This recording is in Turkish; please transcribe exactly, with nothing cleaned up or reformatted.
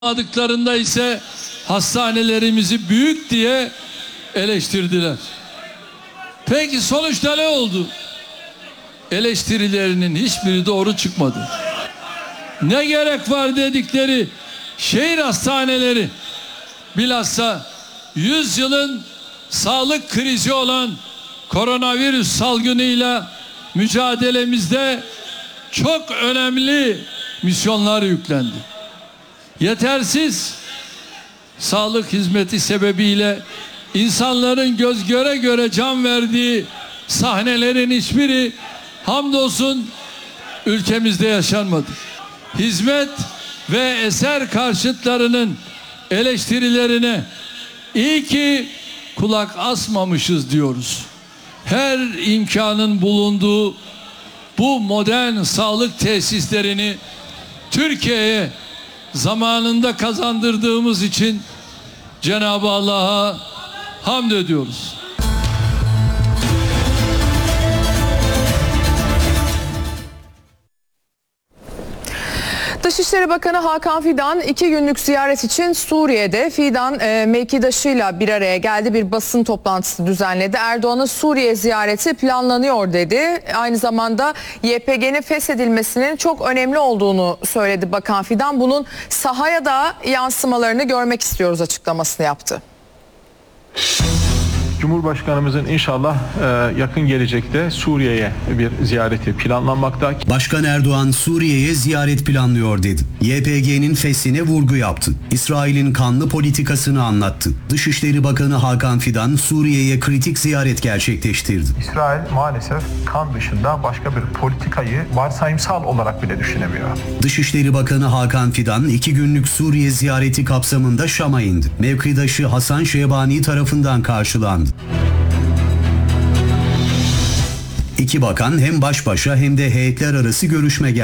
Aldıklarında ise hastanelerimizi büyük diye eleştirdiler. Peki sonuçta ne oldu? Eleştirilerinin hiçbiri doğru çıkmadı. Ne gerek var dedikleri şehir hastaneleri, bilhassa yüzyılın sağlık krizi olan koronavirüs salgınıyla mücadelemizde çok önemli misyonlar yüklendi. Yetersiz sağlık hizmeti sebebiyle insanların göz göre göre can verdiği sahnelerin hiçbiri hamdolsun ülkemizde yaşanmadı. Hizmet ve eser karşıtlarının eleştirilerine iyi ki kulak asmamışız diyoruz. Her imkanın bulunduğu bu modern sağlık tesislerini Türkiye'ye zamanında kazandırdığımız için Cenab-ı Allah'a hamd ediyoruz. Dışişleri Bakanı Hakan Fidan iki günlük ziyaret için Suriye'de. Fidan e, mevkidaşıyla bir araya geldi, bir basın toplantısı düzenledi. Erdoğan'ın Suriye ziyareti planlanıyor dedi. Aynı zamanda Y P G'nin feshedilmesinin çok önemli olduğunu söyledi Bakan Fidan. Bunun sahaya da yansımalarını görmek istiyoruz açıklamasını yaptı. Cumhurbaşkanımızın inşallah e, yakın gelecekte Suriye'ye bir ziyareti planlanmakta. Başkan Erdoğan Suriye'ye ziyaret planlıyor dedi. Y P G'nin feshine vurgu yaptı. İsrail'in kanlı politikasını anlattı. Dışişleri Bakanı Hakan Fidan Suriye'ye kritik ziyaret gerçekleştirdi. İsrail maalesef kan dışında başka bir politikayı varsayımsal olarak bile düşünemiyor. Dışişleri Bakanı Hakan Fidan iki günlük Suriye ziyareti kapsamında Şam'a indi. Mevkidaşı Hasan Şebani tarafından karşılandı. İki bakan hem baş başa hem de heyetler arası görüşme gerçekleştirdi.